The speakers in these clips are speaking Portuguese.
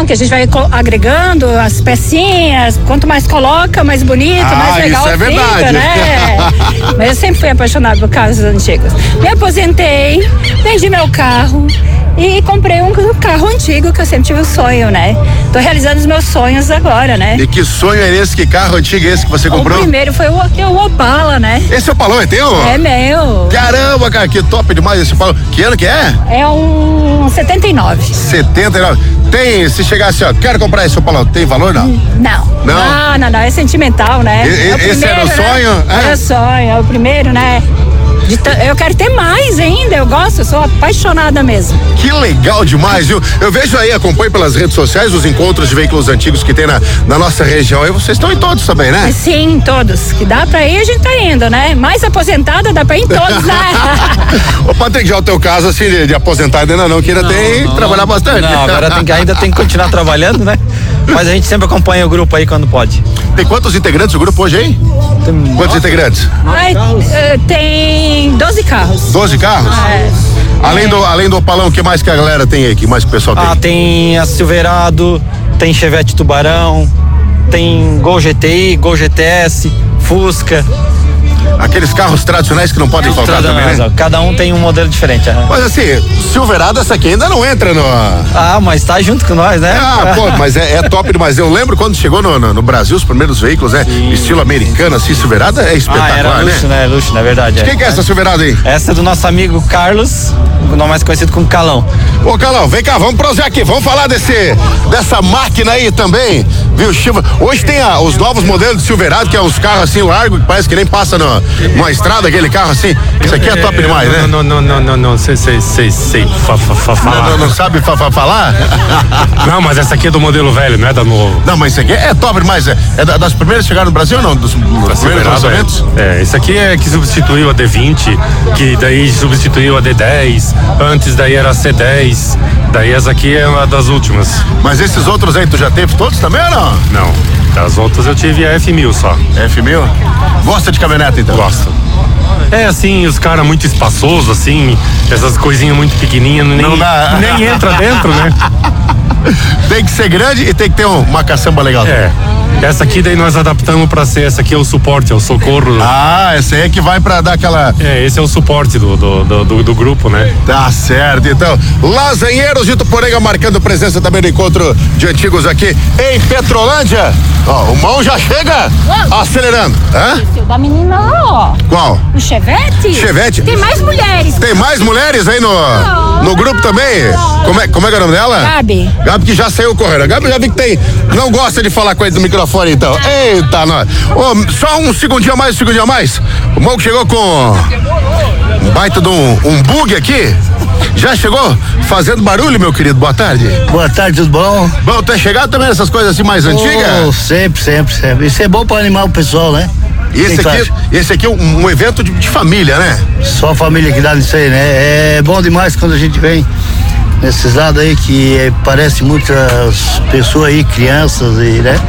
Que a gente vai agregando as pecinhas, quanto mais coloca, mais bonito, mais legal isso é fica, verdade. né? Mas eu sempre fui apaixonada por carros antigos. Me aposentei, vendi meu carro e comprei um carro antigo que eu sempre tive um sonho, né? Tô realizando os meus sonhos agora, né? E que sonho é esse? Que carro antigo é esse que você comprou? O primeiro foi o Opala, né? Esse Opalão é teu? É meu. Caramba, cara, que top demais esse Opalão. Que ano que é? É um 79. 79. Tem, se chegar assim, ó, quero comprar esse Opalão, tem valor não? Não, é sentimental, né? Esse era o sonho? Né? É o sonho, é o primeiro, né? Eu quero ter mais ainda, eu gosto, eu sou apaixonada mesmo. Que legal demais, viu? Eu vejo aí, acompanho pelas redes sociais os encontros de veículos antigos que tem na nossa região. E vocês estão em todos também, né? Sim, todos. Que dá pra ir, a gente tá indo, né? Mais aposentada, dá pra ir em todos, né? Ô, Patrick, já o teu caso, assim, de aposentado ainda não, que ainda tem que trabalhar bastante. Não, agora ainda tem que continuar trabalhando, né? Mas a gente sempre acompanha o grupo aí quando pode. Tem quantos integrantes o grupo hoje aí? Quantos integrantes? Tem 12 carros. 12 carros? Além do Opalão, o que mais que a galera tem aí? O que mais que o pessoal tem? Tem a Silverado, tem Chevette Tubarão, tem Gol GTI, Gol GTS, Fusca. Aqueles carros tradicionais que não podem faltar também, né? Cada um tem um modelo diferente. Mas assim, Silverado, essa aqui ainda não entra no... Mas tá junto com nós, né? Mas é top demais. Eu lembro quando chegou no Brasil os primeiros veículos, né? Sim. Estilo americano, assim, Silverado é espetacular, era luxo, né? Luxo, na verdade. Quem que é essa Silverado aí? Essa é do nosso amigo Carlos, o nome mais conhecido como Calão. Ô, Calão, vem cá, vamos prosear aqui, vamos falar dessa máquina aí também, viu, Chiva? Hoje tem os novos modelos de Silverado, que é uns carros assim largos, que parece que nem passa numa estrada, aquele carro assim. Isso aqui é top demais, né? Não, sei. Não sabe falar? Não, mas essa aqui é do modelo velho, não é da novo. Não, mas isso aqui é top demais. É das primeiras que chegaram no Brasil ou não? Dos primeiros lançamentos? Esse aqui é que substituiu a D20, que daí substituiu a D10, antes daí era a C10, daí essa aqui é uma das últimas. Mas esses outros aí, tu já teve todos também ou não? Não, das outras eu tive a F1000 só. F1000? Gosta de caminhonete então? Gosto. É assim, os caras muito espaçosos, assim, essas coisinhas muito pequenininhas, nem entra dentro, né? Tem que ser grande e tem que ter uma caçamba legal. Essa aqui daí nós adaptamos pra ser, essa aqui é o suporte, é o socorro. Essa aí é que vai pra dar aquela... Esse é o suporte do grupo, né? Tá certo, então. Lasanheiros de Tuporanga marcando presença também no encontro de antigos aqui em Petrolândia. Ó, o mão já chega acelerando. Esse da menina lá, ó. Qual? O Chevette? Chevette? Tem mais mulheres. Tem mais mulheres aí no grupo também? Como é que é o nome dela? Gabi. Gabi que já saiu correndo. A Gabi já vi que não gosta de falar coisa do microfone então. Eita, nós. Só um segundinho a mais. O Mão chegou com um baita de um bug aqui. Já chegou fazendo barulho, meu querido? Boa tarde. Boa tarde, tudo bom? Bom, tu é chegado também nessas coisas assim mais antigas? Sempre. Isso é bom para animar o pessoal, né? Esse aqui é um evento de família, né? Só a família que dá nisso aí, né? É bom demais quando a gente vem nesses lados aí que parece muitas pessoas aí, crianças e, né?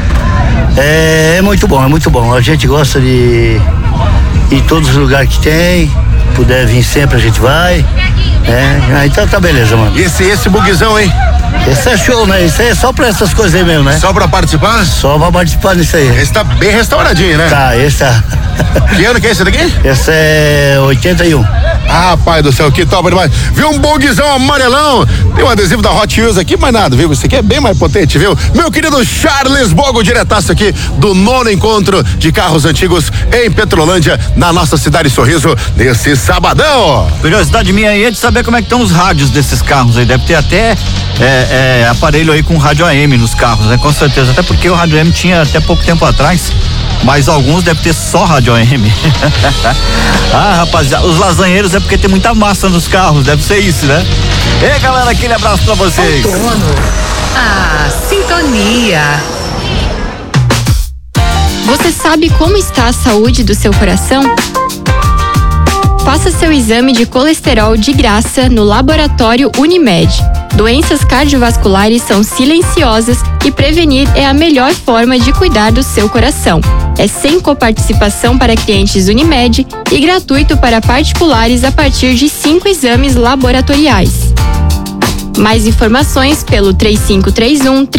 É muito bom. A gente gosta de ir em todos os lugares que tem. Puder vir sempre, a gente vai. Então tá beleza, mano. E esse bugzão, hein? Esse é show, né? Isso aí é só pra essas coisas aí mesmo, né? Só pra participar? Só pra participar disso aí. Esse tá bem restauradinho, né? Tá, esse tá. Que ano que é esse daqui? Esse é 81. Pai do céu, que top demais. Viu um bugzão amarelão? Tem um adesivo da Hot Wheels aqui, mas nada, viu? Esse aqui é bem mais potente, viu? Meu querido Charles Bogo, diretaço aqui do 9º encontro de carros antigos em Petrolândia, na nossa cidade Sorriso, nesse sabadão. Curiosidade minha aí é de saber como é que estão os rádios desses carros aí. Deve ter até aparelho aí com rádio AM nos carros, né? Com certeza. Até porque o rádio AM tinha até pouco tempo atrás. Mas alguns devem ter só rádio AM. Rapaziada, os lasanheiros é porque tem muita massa nos carros, deve ser isso, né? Ei, galera, aquele abraço pra vocês. Sintonia. Você sabe como está a saúde do seu coração? Faça seu exame de colesterol de graça no Laboratório Unimed. Doenças cardiovasculares são silenciosas e prevenir é a melhor forma de cuidar do seu coração. É sem coparticipação para clientes Unimed e gratuito para particulares a partir de 5 exames laboratoriais. Mais informações pelo 3531